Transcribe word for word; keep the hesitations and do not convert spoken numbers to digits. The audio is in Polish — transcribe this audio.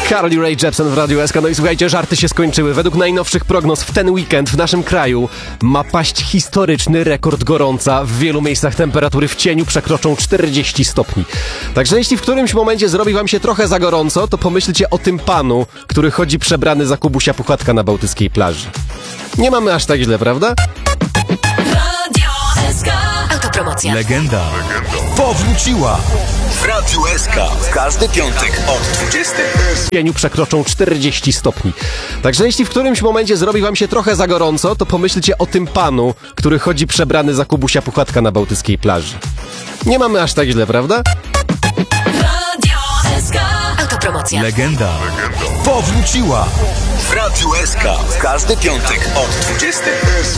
Carly Rae Jepsen w Radiu S K. No i słuchajcie, żarty się skończyły. Według najnowszych prognoz w ten weekend w naszym kraju ma paść historyczny rekord gorąca. W wielu miejscach temperatury w cieniu przekroczą czterdzieści stopni. Także jeśli w którymś momencie zrobi wam się trochę za gorąco, to pomyślcie o tym panu, który chodzi przebrany za Kubusia Puchatka na bałtyckiej plaży. Nie mamy aż tak źle, prawda? Radio S K. Autopromocja. Legenda powróciła w Radiu S K. W każdy piątek od dwudziestej. W cieniu przekroczą czterdzieści stopni. Także jeśli w którymś momencie zrobi wam się trochę za gorąco, to pomyślcie o tym panu, który chodzi przebrany za Kubusia Puchatka na bałtyckiej plaży. Nie mamy aż tak źle, prawda? Radio S K. Autopromocja. Legenda powróciła w Radiu S K. W każdy piątek od dwudziestej.